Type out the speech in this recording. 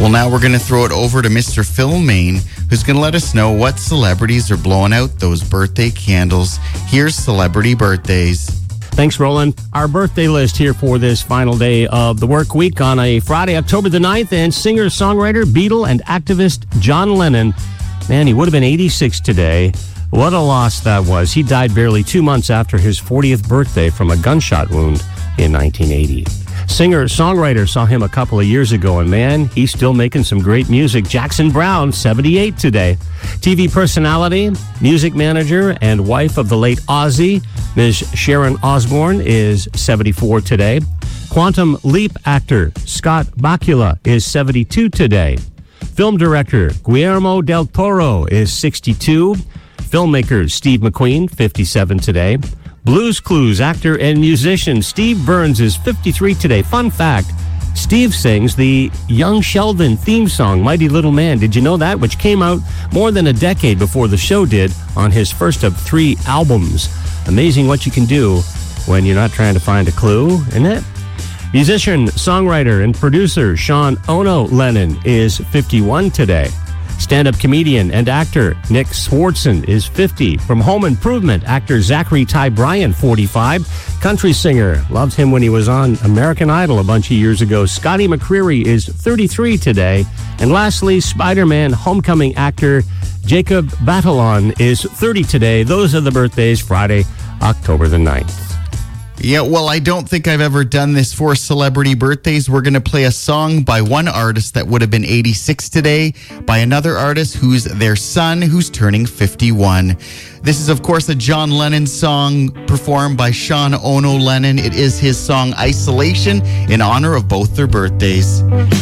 Well, now we're going to throw it over to Mr. Phil Main, who's going to let us know what celebrities are blowing out those birthday candles. Here's Celebrity Birthdays. Thanks, Roland. Our birthday list here for this final day of the work week on a Friday, October the 9th, and singer-songwriter, Beatle, and activist John Lennon. Man, he would have been 86 today. What a loss that was. He died barely 2 months after his 40th birthday from a gunshot wound in 1980. Singer-songwriter saw him a couple of years ago, and man, he's still making some great music. Jackson Browne, 78 today. TV personality, music manager, and wife of the late Ozzy, Ms. Sharon Osbourne, is 74 today. Quantum Leap actor Scott Bakula is 72 today. Film director Guillermo del Toro is 62. Filmmaker Steve McQueen, 57 today. Blues Clues actor and musician Steve Burns is 53 today. Fun fact, Steve sings the Young Sheldon theme song, Mighty Little Man. Did you know that? Which came out more than a decade before the show did on his first of 3 albums. Amazing what you can do when you're not trying to find a clue, isn't it? Musician, songwriter, and producer Sean Ono Lennon is 51 today. Stand-up comedian and actor Nick Swardson is 50. From Home Improvement, actor Zachary Ty Bryan, 45. Country singer, loved him when he was on American Idol a bunch of years ago. Scotty McCreery is 33 today. And lastly, Spider-Man homecoming actor Jacob Batalon is 30 today. Those are the birthdays, Friday, October the 9th. Yeah, well, I don't think I've ever done this for celebrity birthdays. We're going to play a song by one artist that would have been 86 today, by another artist who's their son, who's turning 51. This is, of course, a John Lennon song performed by Sean Ono Lennon. It is his song Isolation in honor of both their birthdays.